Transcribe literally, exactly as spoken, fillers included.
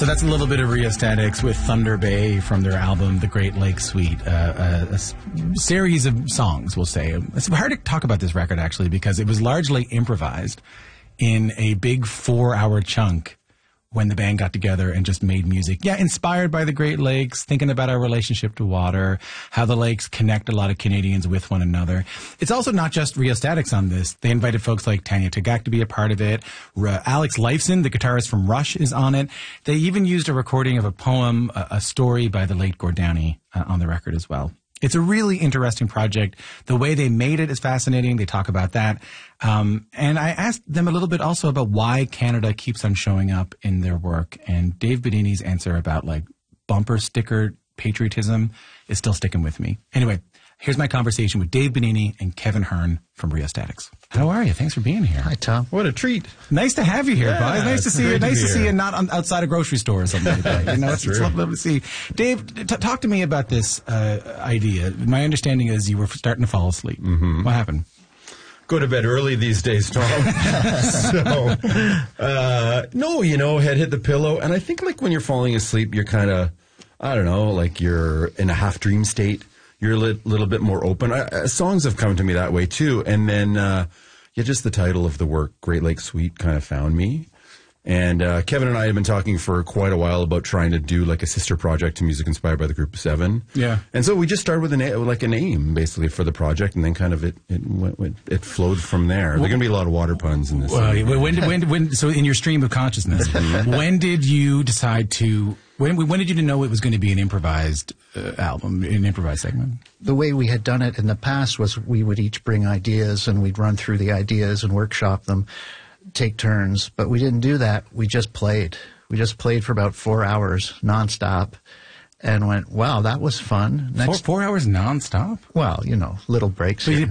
So that's a little bit of Rheostatics with Thunder Bay from their album, The Great Lakes Suite. Uh, a, a s- series of songs, we'll say. It's hard to talk about this record, actually, because it was largely improvised in a big four-hour chunk when the band got together and just made music. Yeah, inspired by the Great Lakes, thinking about our relationship to water, how the lakes connect a lot of Canadians with one another. It's also not just Rheostatics on this. They invited folks like Tanya Tagaq to be a part of it. R- Alex Lifeson, the guitarist from Rush, is on it. They even used a recording of a poem, a, a story by the late Gord Downie uh, on the record as well. It's a really interesting project. The way they made it is fascinating. They talk about that. Um, and I asked them a little bit also about why Canada keeps on showing up in their work. And Dave Bidini's answer about like bumper sticker patriotism is still sticking with me. Anyway, here's my conversation with Dave Bidini and Kevin Hearn from Rheostatics. How are you? Thanks for being here. Hi, Tom. What a treat. Nice to have you here, Yeah, boys. Nice to it's see you. great to Nice be to see here. you not on, outside a grocery store or something like that. You know, it's, it's lovely to see. Dave, t- talk to me about this uh, idea. My understanding is you were starting to fall asleep. Mm-hmm. What happened? Go to bed early these days, Tom. so, uh, no, you know, head hit the pillow. And I think like when you're falling asleep, you're kind of, I don't know, like you're in a half dream state. You're a li- little bit more open. I, uh, songs have come to me that way too. And then, uh, yeah, just the title of the work, Great Lakes Suite, kind of found me. And uh, Kevin and I have been talking for quite a while about trying to do like a sister project to music inspired by the Group of Seven. Yeah. And so we just started with a na- like a name basically for the project, and then kind of it it went, went, it flowed from there. There are going to be a lot of water puns in this. Well, when, did, when, did, when, so in your stream of consciousness, when did you decide to, when, when did you know it was going to be an improvised uh, album, an improvised segment? The way we had done it in the past was we would each bring ideas and we'd run through the ideas and workshop them, take turns. But we didn't do that. We just played. We just played for about four hours nonstop and went, wow, that was fun. Four, Next, four hours nonstop? well, you know, little breaks. So you here.